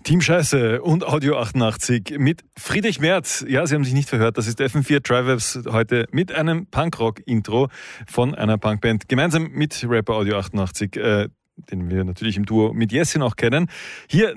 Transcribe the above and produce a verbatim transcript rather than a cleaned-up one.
Team Scheiße und Audio achtundachtzig mit Friedrich Merz. Ja, Sie haben sich nicht verhört, das ist F M vier Triwaves heute mit einem Punkrock-Intro von einer Punkband, gemeinsam mit Rapper Audio achtundachtzig, äh, den wir natürlich im Duo mit Jessin auch kennen. Hier